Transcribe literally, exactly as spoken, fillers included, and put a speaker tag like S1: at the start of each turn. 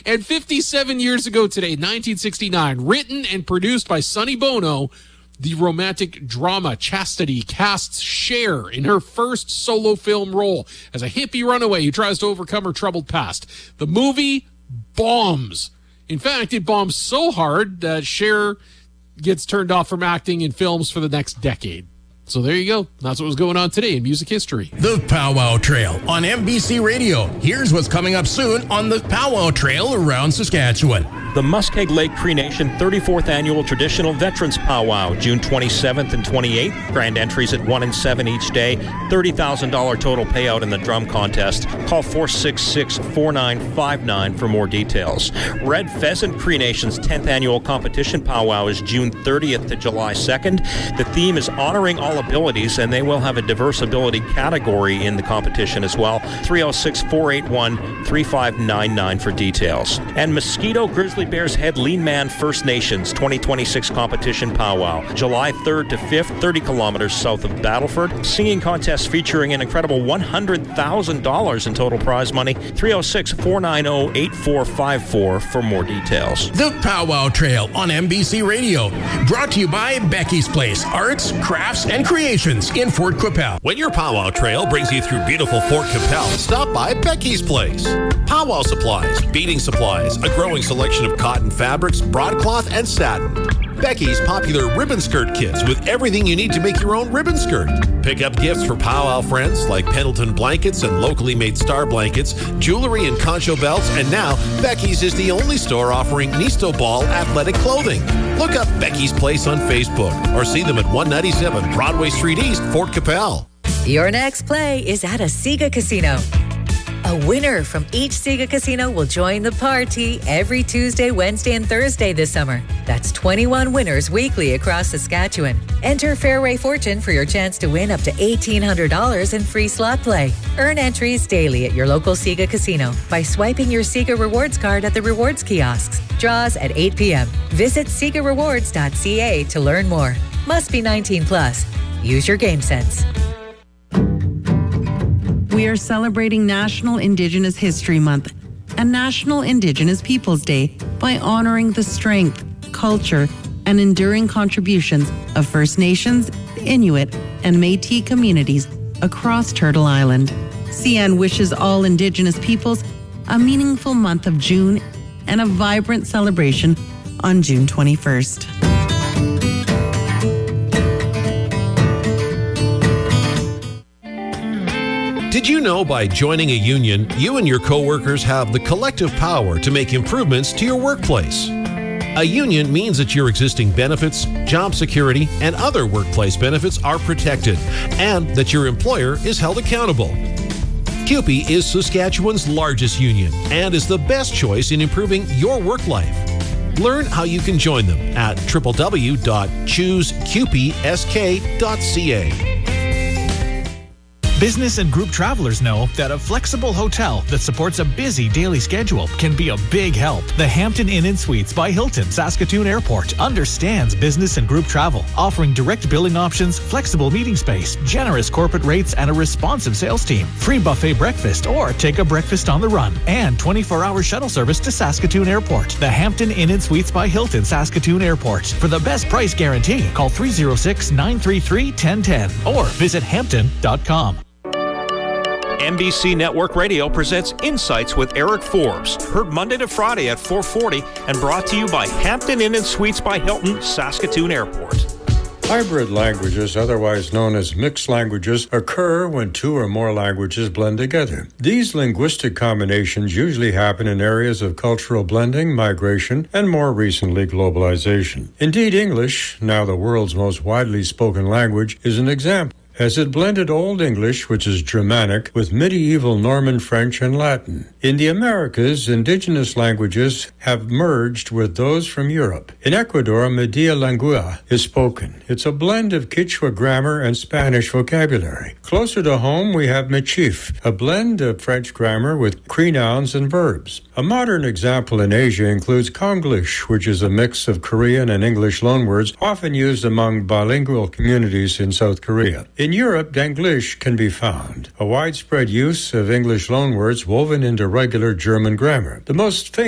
S1: And fifty-seven years ago today, nineteen sixty-nine, written and produced by Sonny Bono, the romantic drama Chastity casts Cher in her first solo film role as a hippie runaway who tries to overcome her troubled past. The movie bombs. In fact, it bombs so hard that Cher gets turned off from acting in films for the next decade. So there you go. That's what was going on today in music history.
S2: The Powwow Trail on N B C Radio. Here's what's coming up soon on the Powwow Trail around Saskatchewan.
S3: The Muskeg Lake Cree Nation thirty-fourth Annual Traditional Veterans Powwow, June twenty-seventh and twenty-eighth. Grand entries at one and seven each day. thirty thousand dollars total payout in the drum contest. Call four six six, four nine five nine for more details. Red Pheasant Cree Nation's tenth Annual Competition Powwow is June thirtieth to July second. The theme is honoring all abilities, and they will have a diverse ability category in the competition as well. three oh six, four eight one, three five nine nine for details. And Mosquito Grizzly Bears Head Lean Man First Nations twenty twenty-six Competition Powwow, July third to fifth, thirty kilometers south of Battleford. Singing contest featuring an incredible one hundred thousand dollars in total prize money. three oh six, four nine oh, eight four five four for more details.
S2: The Powwow Trail on N B C Radio. Brought to you by Becky's Place, Arts, Crafts, and Creations in Fort Qu'Appelle.
S4: When your Powwow Trail brings you through beautiful Fort Qu'Appelle, stop by Becky's Place. Powwow supplies, beading supplies, a growing selection of cotton fabrics, broadcloth, and satin. Becky's popular ribbon skirt kits with everything you need to make your own ribbon skirt. Pick up gifts for powwow friends like Pendleton blankets and locally made star blankets, jewelry and concho belts, and now Becky's is the only store offering Nisto Ball athletic clothing. Look up Becky's Place on Facebook or see them at one ninety-seven Broadway Street East, Fort Qu'Appelle.
S5: Your next play is at a Sega Casino. A winner from each Sega Casino will join the party every Tuesday, Wednesday, and Thursday this summer. That's twenty-one winners weekly across Saskatchewan. Enter Fairway Fortune for your chance to win up to eighteen hundred dollars in free slot play. Earn entries daily at your local Sega Casino by swiping your Sega Rewards card at the rewards kiosks. Draws at eight p.m. Visit sega rewards dot c a to learn more. Must be nineteen plus. Use your game sense.
S6: We are celebrating National Indigenous History Month and National Indigenous Peoples Day by honoring the strength, culture, and enduring contributions of First Nations, Inuit, and Métis communities across Turtle Island. C N wishes all Indigenous peoples a meaningful month of June and a vibrant celebration on June twenty-first.
S4: Did you know by joining a union, you and your coworkers have the collective power to make improvements to your workplace? A union means that your existing benefits, job security, and other workplace benefits are protected, and that your employer is held accountable. C U P E is Saskatchewan's largest union and is the best choice in improving your work life. Learn how you can join them at w w w dot choose q p s k dot c a.
S7: Business and group travelers know that a flexible hotel that supports a busy daily schedule can be a big help. The Hampton Inn and Suites by Hilton, Saskatoon Airport, understands business and group travel, offering direct billing options, flexible meeting space, generous corporate rates, and a responsive sales team. Free buffet breakfast or take a breakfast on the run, and twenty-four hour shuttle service to Saskatoon Airport. The Hampton Inn and Suites by Hilton, Saskatoon Airport. For the best price guarantee, call three oh six, nine three three, one oh one oh or visit hampton dot com.
S3: N B C Network Radio presents Insights with Eric Forbes, heard Monday to Friday at four forty and brought to you by Hampton Inn and Suites by Hilton, Saskatoon Airport.
S8: Hybrid languages, otherwise known as mixed languages, occur when two or more languages blend together. These linguistic combinations usually happen in areas of cultural blending, migration, and more recently, globalization. Indeed, English, now the world's most widely spoken language, is an example, as it blended Old English, which is Germanic, with medieval Norman French and Latin. In the Americas, indigenous languages have merged with those from Europe. In Ecuador, Media Lengua is spoken. It's a blend of Quechua grammar and Spanish vocabulary. Closer to home, we have Michif, a blend of French grammar with Cree nouns and verbs. A modern example in Asia includes Konglish, which is a mix of Korean and English loanwords often used among bilingual communities in South Korea. In Europe, Denglish can be found, a widespread use of English loanwords woven into regular German grammar. The most famous